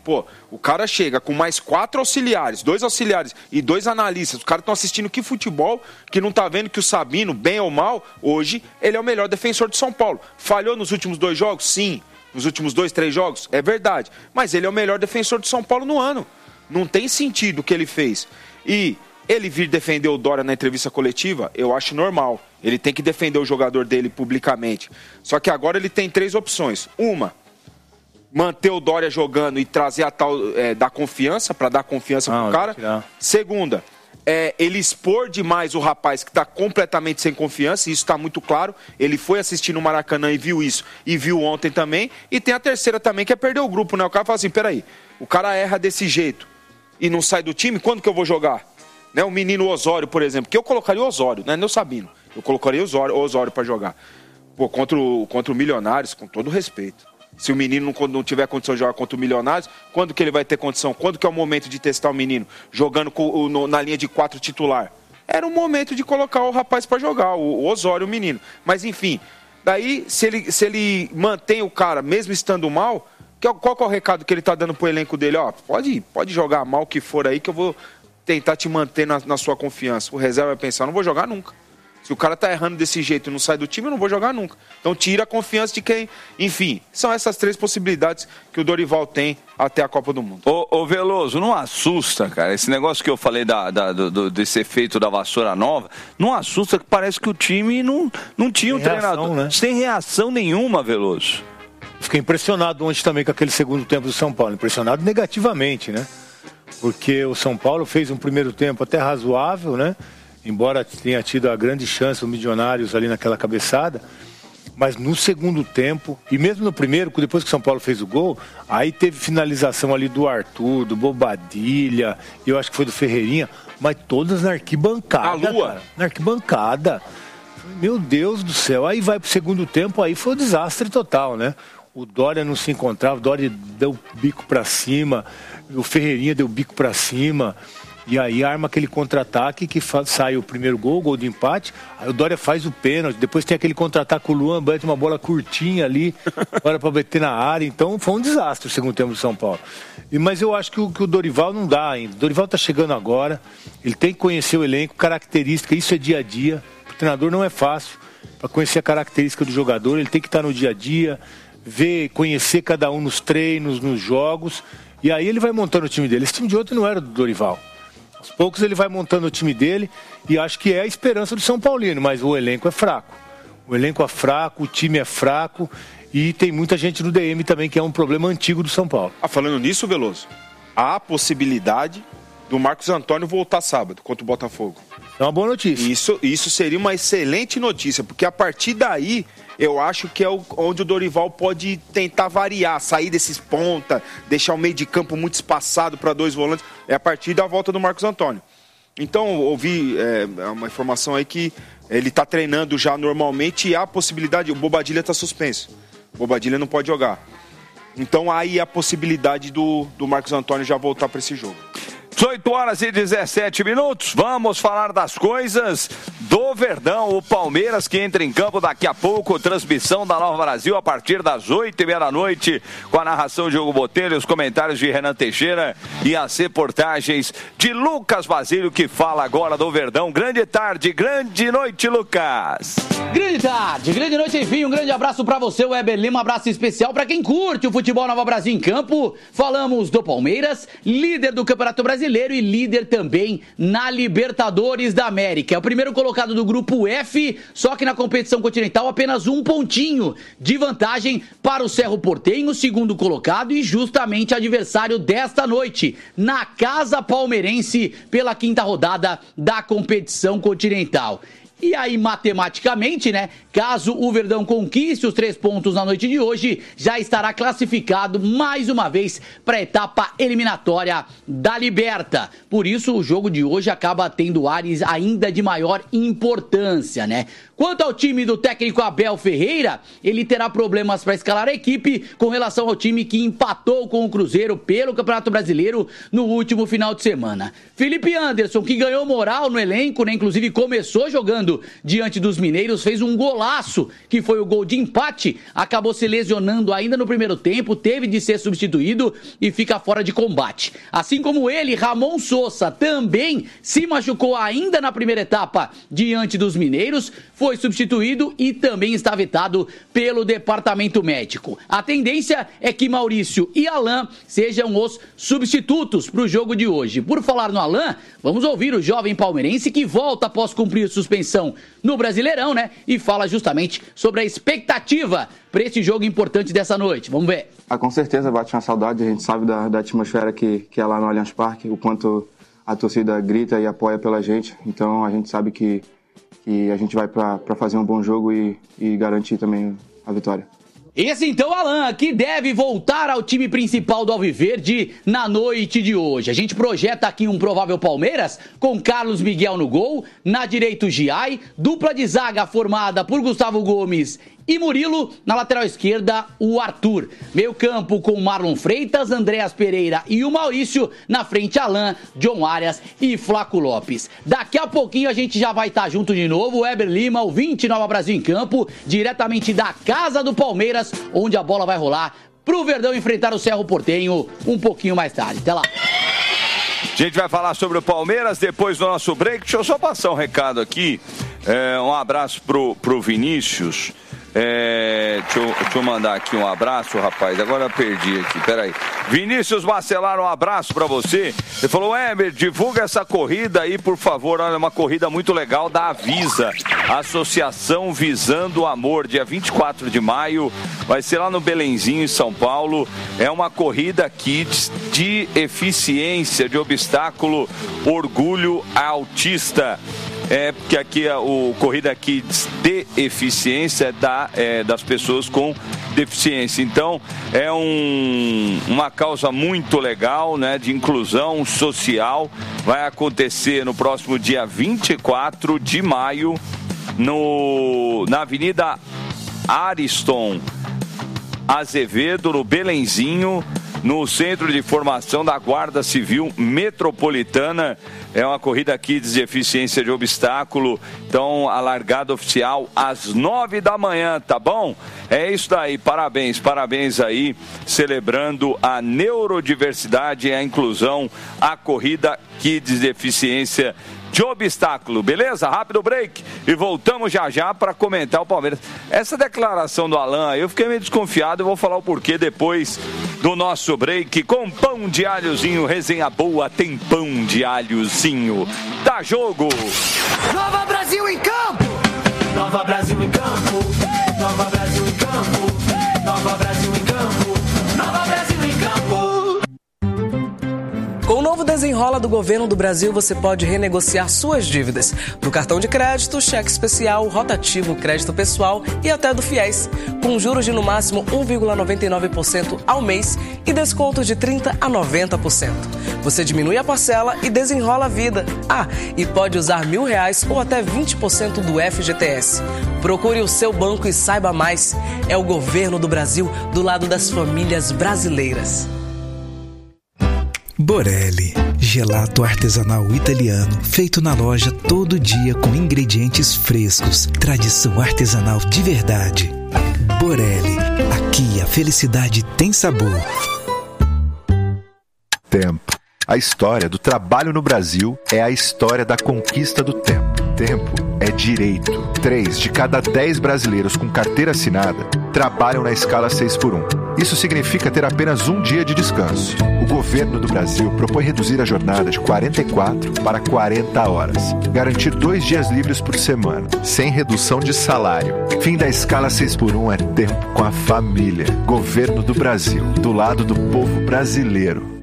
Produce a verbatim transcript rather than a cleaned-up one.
Pô, o cara chega com mais quatro auxiliares, dois auxiliares e dois analistas. Os caras estão assistindo que futebol, que não tá vendo que o Sabino, bem ou mal, hoje, ele é o melhor defensor de São Paulo. Falhou nos últimos dois jogos? Sim. Nos últimos dois, três jogos? É verdade. Mas ele é o melhor defensor de São Paulo no ano. Não tem sentido o que ele fez. E ele vir defender o Dória na entrevista coletiva, eu acho normal. Ele tem que defender o jogador dele publicamente. Só que agora ele tem três opções. Uma, manter o Dória jogando e trazer a tal, é, dar confiança, para dar confiança ah, pro cara. Segunda, é, ele expor demais o rapaz que está completamente sem confiança, e isso está muito claro. Ele foi assistir no Maracanã e viu isso, e viu ontem também. E tem a terceira também, que é perder o grupo, né? O cara fala assim, peraí, o cara erra desse jeito e não sai do time, quando que eu vou jogar? Né? O menino Osório, por exemplo, que eu colocaria o Osório, não é nem o Sabino. Eu colocaria o Osório, o Osório para jogar. Pô, contra o, contra o Milionários, com todo não, se o menino não, não tiver condição de jogar contra o Milionários, quando que ele vai ter condição? Quando que é o momento de testar o menino? Jogando com, no, na linha de quatro titular. Era o momento de colocar o rapaz para jogar, o, o Osório, o menino. Mas enfim, daí se ele, se ele mantém o cara, mesmo estando mal, que, qual que é o recado que ele tá dando pro elenco dele? Ó, pode, pode jogar mal o que for aí, que eu vou tentar te manter na, na sua confiança. O reserva vai pensar, não vou jogar nunca. Se o cara tá errando desse jeito e não sai do time, eu não vou jogar nunca. Então tira a confiança de quem... Enfim, são essas três possibilidades que o Dorival tem até a Copa do Mundo. Ô, ô Veloso, não assusta, cara, esse negócio que eu falei da, da, do, desse efeito da vassoura nova, não assusta que parece que o time não, não tinha um treinador. Né? Sem reação nenhuma, Veloso. Fiquei impressionado ontem também com aquele segundo tempo do São Paulo. Impressionado negativamente, né? Porque o São Paulo fez um primeiro tempo até razoável, né? Embora tenha tido a grande chance, o Milionários ali naquela cabeçada, mas no segundo tempo, e mesmo no primeiro, depois que o São Paulo fez o gol, aí teve finalização ali do Arthur, do Bobadilha, e eu acho que foi do Ferreirinha, mas todas na arquibancada. A lua. Cara, na arquibancada. Meu Deus do céu, aí vai pro segundo tempo, aí foi um desastre total, né? O Dória não se encontrava, o Dória deu bico pra cima, o Ferreirinha deu bico pra cima. E aí arma aquele contra-ataque que faz, sai o primeiro gol, o gol de empate. Aí o Dória faz o pênalti. Depois tem aquele contra-ataque com o Luan, bate uma bola curtinha ali, para pra bater na área. Então foi um desastre o segundo tempo do São Paulo. E, mas eu acho que o, que o Dorival não dá ainda. O Dorival tá chegando agora. Ele tem que conhecer o elenco, característica. Isso é dia a dia. O treinador não é fácil. Para conhecer a característica do jogador, ele tem que estar no dia a dia, ver, conhecer cada um nos treinos, nos jogos. E aí ele vai montando o time dele. Esse time de ontem não era do Dorival. Aos poucos ele vai montando o time dele e acho que é a esperança do São Paulino, mas o elenco é fraco. O elenco é fraco, o time é fraco e tem muita gente no D M também, que é um problema antigo do São Paulo. Ah, falando nisso, Veloso, há a possibilidade do Marcos Antônio voltar sábado contra o Botafogo. É uma boa notícia. Isso, isso seria uma excelente notícia, porque a partir daí eu acho que é o, onde o Dorival pode tentar variar, sair desses ponta, deixar o meio de campo muito espaçado para dois volantes. É a partir da volta do Marcos Antônio. Então, ouvi é, uma informação aí que ele está treinando já normalmente e há a possibilidade, o Bobadilha está suspenso. O Bobadilha não pode jogar. Então, aí a possibilidade do, do Marcos Antônio já voltar para esse jogo. dezoito horas e dezessete minutos, vamos falar das coisas do Verdão, o Palmeiras que entra em campo daqui a pouco, transmissão da Nova Brasil a partir das oito e meia da noite, com a narração de Hugo Botelho, os comentários de Renan Teixeira e as reportagens de Lucas Basílio, que fala agora do Verdão. Grande tarde, grande noite, Lucas. Grande tarde, grande noite, enfim, um grande abraço pra você, Weber Lima, um abraço especial pra quem curte o futebol Nova Brasil em campo. Falamos do Palmeiras, líder do Campeonato Brasileiro e líder também na Libertadores da América. É o primeiro colocado do grupo F, só que na competição continental apenas um pontinho de vantagem para o Cerro Porteño, segundo colocado e justamente adversário desta noite, na Casa Palmeirense, pela quinta rodada da competição continental. E aí, matematicamente, né, caso o Verdão conquiste os três pontos na noite de hoje, já estará classificado mais uma vez para a etapa eliminatória da Liberta. Por isso, o jogo de hoje acaba tendo ares ainda de maior importância, né? Quanto ao time do técnico Abel Ferreira, ele terá problemas para escalar a equipe com relação ao time que empatou com o Cruzeiro pelo Campeonato Brasileiro no último final de semana. Felipe Anderson, que ganhou moral no elenco, né, inclusive começou jogando jogando diante dos mineiros, fez um golaço, que foi o gol de empate, acabou se lesionando ainda no primeiro tempo, teve de ser substituído e fica fora de combate. Assim como ele, Ramon Sousa, também se machucou ainda na primeira etapa diante dos mineiros, foi substituído e também está vetado pelo departamento médico. A tendência é que Maurício e Alain sejam os substitutos para o jogo de hoje. Por falar no Alain, vamos ouvir o jovem palmeirense que volta após cumprir suspensão no Brasileirão, né? E fala justamente sobre a expectativa para esse jogo importante dessa noite. Vamos ver. Ah, com certeza bate uma saudade, a gente sabe da, da atmosfera que, que é lá no Allianz Parque, o quanto a torcida grita e apoia pela gente, então a gente sabe que, que a gente vai para fazer um bom jogo e, e garantir também a vitória. Esse então, Alain, que deve voltar ao time principal do Alviverde na noite de hoje. A gente projeta aqui um provável Palmeiras com Carlos Miguel no gol, na direita o Giai, dupla de zaga formada por Gustavo Gomes e Murilo, na lateral esquerda o Arthur. Meio campo com Marlon Freitas, Andréas Pereira e o Maurício, na frente Alain, John Arias e Flaco Lopes. Daqui a pouquinho a gente já vai estar junto de novo, o Eber Lima, o vinte Nova Brasil em campo, diretamente da casa do Palmeiras, onde a bola vai rolar pro Verdão enfrentar o Cerro Porteño um pouquinho mais tarde. Até lá. A gente vai falar sobre o Palmeiras depois do nosso break. Deixa eu só passar um recado aqui. É, um abraço pro, pro Vinícius. É, deixa, eu, deixa eu mandar aqui um abraço, rapaz. Agora eu perdi aqui, peraí. Vinícius Bacelar, um abraço pra você. Ele falou, Eber, divulga essa corrida aí, por favor. Olha, uma corrida muito legal da Avisa, Associação Visando o Amor, dia vinte e quatro de maio. Vai ser lá no Belenzinho, em São Paulo. É uma corrida Kids de eficiência, de obstáculo, orgulho autista. É, porque aqui o Corrida Kids de eficiência da, é, das pessoas com deficiência. Então, é um, uma causa muito legal, né, de inclusão social. Vai acontecer no próximo dia vinte e quatro de maio, no, na Avenida Ariston Azevedo, no Belenzinho, no Centro de Formação da Guarda Civil Metropolitana. É uma corrida Kids de eficiência de obstáculo. Então, a largada oficial às nove da manhã, tá bom? É isso daí, parabéns, parabéns aí, celebrando a neurodiversidade e a inclusão, a corrida Kids de eficiência de obstáculo, beleza? Rápido break e voltamos já já para comentar o Palmeiras. Essa declaração do Alain, eu fiquei meio desconfiado, eu vou falar o porquê depois do nosso break. Com pão de alhozinho, resenha boa, tem pão de alhozinho. Dá jogo! Nova Brasil em campo! Nova Brasil em campo! Nova Brasil em campo! Nova Brasil em campo! Nova Brasil em campo! Com o novo Desenrola do Governo do Brasil, você pode renegociar suas dívidas do cartão de crédito, cheque especial, rotativo, crédito pessoal e até do FIES, com juros de no máximo um vírgula noventa e nove por cento ao mês e descontos de trinta por cento a noventa por cento. Você diminui a parcela e desenrola a vida. Ah, e pode usar mil reais ou até vinte por cento do F G T S. Procure o seu banco e saiba mais. É o Governo do Brasil do lado das famílias brasileiras. Borelli, gelato artesanal italiano, feito na loja todo dia com ingredientes frescos, tradição artesanal de verdade. Borelli, aqui a felicidade tem sabor. Tempo. A história do trabalho no Brasil é a história da conquista do tempo. Tempo é direito. Três de cada dez brasileiros com carteira assinada trabalham na escala seis por um. Isso significa ter apenas um dia de descanso. O governo do Brasil propõe reduzir a jornada de quarenta e quatro para quarenta horas. Garantir dois dias livres por semana, sem redução de salário. Fim da escala seis por um é tempo com a família. Governo do Brasil, do lado do povo brasileiro.